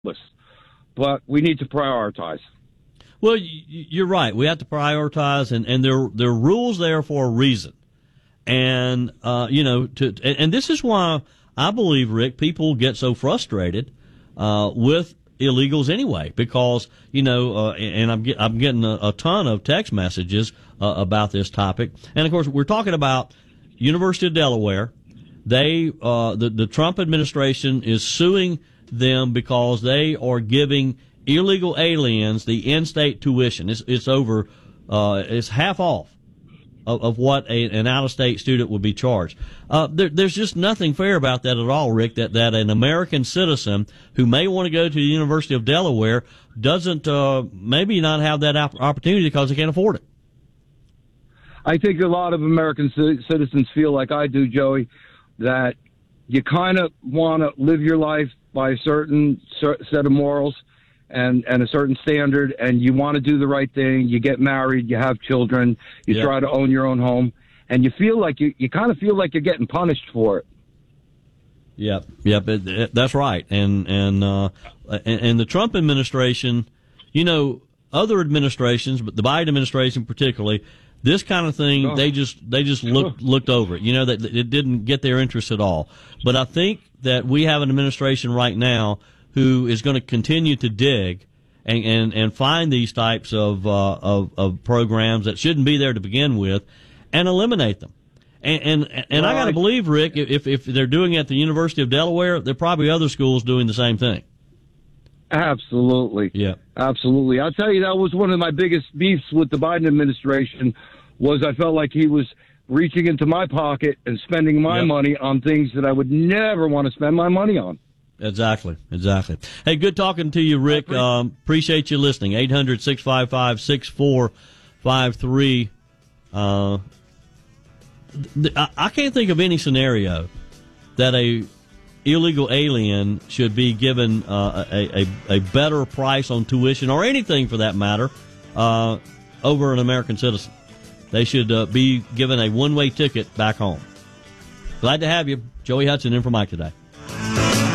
but we need to prioritize. Well, you're right. We have to prioritize, and there are rules there for a reason. And and this is why I believe, Rick, people get so frustrated with illegals anyway, because and I'm getting a ton of text messages about this topic. And of course, we're talking about University of Delaware. They the Trump administration is suing them because they are giving illegal aliens the in-state tuition. It's over. It's half off of what an out-of-state student would be charged. There's just nothing fair about that at all, Rick. That an American citizen who may want to go to the University of Delaware doesn't maybe not have that opportunity because they can't afford it. I think a lot of American citizens feel like I do, Joey, that you kind of want to live your life by a certain set of morals and a certain standard, and you want to do the right thing. You get married, you have children, you try to own your own home, and you feel like you kind of feel like you're getting punished for it. Yep, that's right. And the Trump administration, other administrations, but the Biden administration particularly, this kind of thing, they just looked over it. That it didn't get their interest at all. But I think that we have an administration right now who is going to continue to dig and find these types of programs that shouldn't be there to begin with, and eliminate them. And I got to believe, Rick, if they're doing it at the University of Delaware, there are probably other schools doing the same thing. Absolutely. Yeah. Absolutely. I'll tell you, that was one of my biggest beefs with the Biden administration, was I felt like he was reaching into my pocket and spending my money on things that I would never want to spend my money on. Exactly. Hey, good talking to you, Rick. Appreciate you listening. 800-655-6453. I can't think of any scenario that a illegal alien should be given a better price on tuition, or anything for that matter, over an American citizen. They should be given a one-way ticket back home. Glad to have you. Joey Hudson in for Mike today.